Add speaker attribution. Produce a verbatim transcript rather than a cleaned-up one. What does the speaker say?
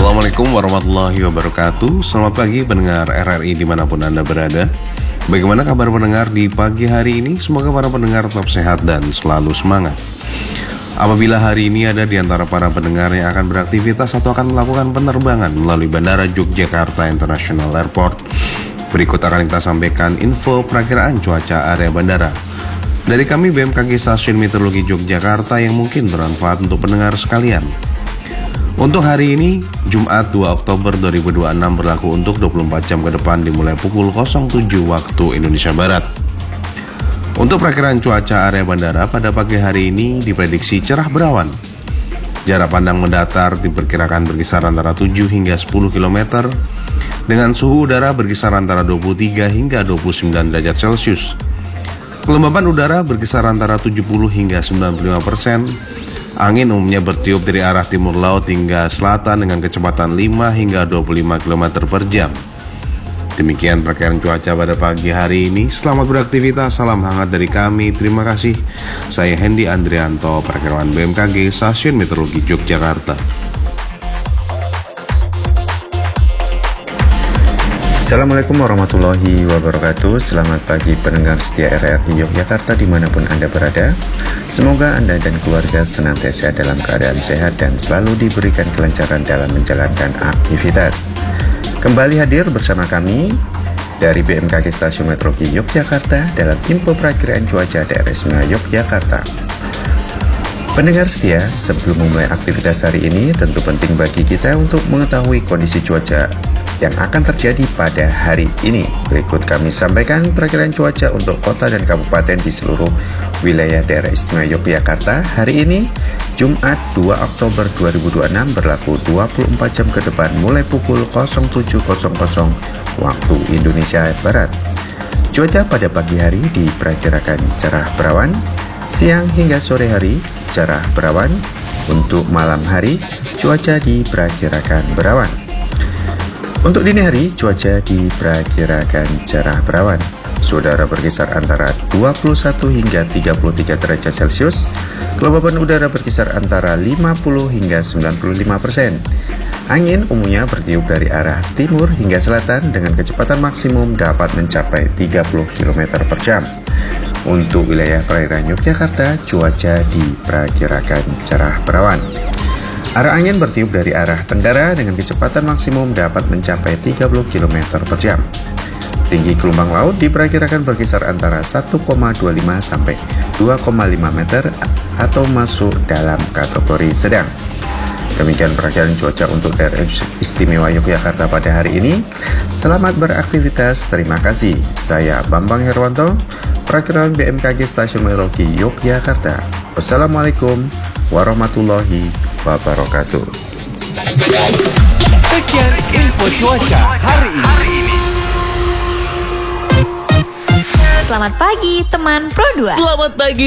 Speaker 1: Assalamualaikum warahmatullahi wabarakatuh. Selamat pagi pendengar R R I dimanapun Anda berada. Bagaimana kabar pendengar di pagi hari ini? Semoga para pendengar tetap sehat dan selalu semangat. Apabila hari ini ada di antara para pendengar yang akan beraktivitas atau akan melakukan penerbangan melalui Bandara Yogyakarta International Airport, berikut akan kita sampaikan info perakiraan cuaca area bandara dari kami B M K G Stasiun Meteorologi Yogyakarta yang mungkin bermanfaat untuk pendengar sekalian. Untuk hari ini, Jumat dua Oktober dua ribu dua puluh enam berlaku untuk dua puluh empat jam ke depan dimulai pukul nol tujuh waktu Indonesia Barat. Untuk perakiraan cuaca area bandara pada pagi hari ini diprediksi cerah berawan. Jarak pandang mendatar diperkirakan berkisar antara tujuh hingga sepuluh kilometer dengan suhu udara berkisar antara dua puluh tiga hingga dua puluh sembilan derajat Celcius. Kelembaban udara berkisar antara tujuh puluh hingga sembilan puluh lima persen. Angin umumnya bertiup dari arah timur laut hingga selatan dengan kecepatan lima hingga dua puluh lima kilometer per jam. Demikian perkiraan cuaca pada pagi hari ini. Selamat beraktivitas, salam hangat dari kami. Terima kasih. Saya Hendy Andrianto, perkiraan B M K G Stasiun Meteorologi Yogyakarta.
Speaker 2: Assalamualaikum warahmatullahi wabarakatuh. Selamat pagi pendengar setia R R I Yogyakarta dimanapun Anda berada. Semoga Anda dan keluarga senantiasa dalam keadaan sehat dan selalu diberikan kelancaran dalam menjalankan aktivitas. Kembali hadir bersama kami dari B M K G Stasiun Meteorologi Yogyakarta dalam info perakiraan cuaca daerah istimewa Yogyakarta. Pendengar setia, sebelum memulai aktivitas hari ini, tentu penting bagi kita untuk mengetahui kondisi cuaca yang akan terjadi pada hari ini. Berikut kami sampaikan perakiraan cuaca untuk kota dan kabupaten di seluruh wilayah daerah istimewa Yogyakarta hari ini, Jumat dua Oktober dua ribu dua puluh enam berlaku dua puluh empat jam ke depan mulai pukul nol tujuh waktu Indonesia Barat. Cuaca pada pagi hari diperkirakan cerah berawan, siang hingga sore hari cerah berawan. Untuk malam hari cuaca diperkirakan berawan. Untuk dini hari, cuaca diperkirakan cerah berawan. Saudara berkisar antara dua puluh satu hingga tiga puluh tiga derajat Celcius. Kelembaban udara berkisar antara lima puluh hingga sembilan puluh lima persen. Angin umumnya bertiup dari arah timur hingga selatan dengan kecepatan maksimum dapat mencapai tiga puluh kilometer per jam. Untuk wilayah perairan Yogyakarta, cuaca diperkirakan cerah berawan. Arah angin bertiup dari arah tenggara dengan kecepatan maksimum dapat mencapai tiga puluh kilometer per jam. Tinggi gelombang laut diperkirakan berkisar antara satu koma dua lima sampai dua koma lima meter atau masuk dalam kategori sedang. Demikian perakiraan cuaca untuk daerah istimewa Yogyakarta pada hari ini. Selamat beraktivitas, terima kasih. Saya Bambang Herwanto, perakiraan B M K G Stasiun Meteorologi Yogyakarta. Wassalamualaikum warahmatullahi wabarakatuh.
Speaker 3: Sekian info cuaca hari ini.
Speaker 4: Selamat pagi teman Pro dua.
Speaker 5: Selamat pagi